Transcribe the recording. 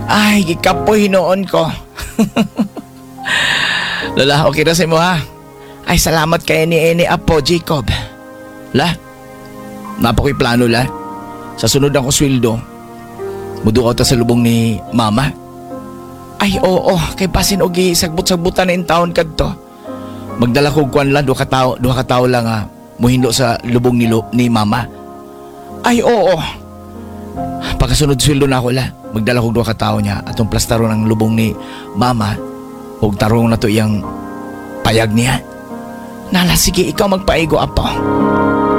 Ay, gikapoy noon ko. Lola, okay na sa mo ha? Ay, salamat kay ni Apo, Jacob. La, napakoy plano la. Sa sunod ako sweldo, mudukaw ta sa lubong ni Mama. Ay, oo, kay basin ogi sagbut-sagbutan na in taon kadto. Magdala ko kuan lang, duha ka tao lang muhindo sa lubong ni Mama. Ay, oo. Pagkasunod sweldo na ako la, magdala ko duha ka tao niya atong plastaro ng lubong ni Mama. Huwag tarong na to iyang payag niya. Nala, sige, ikaw magpaigo, Apo.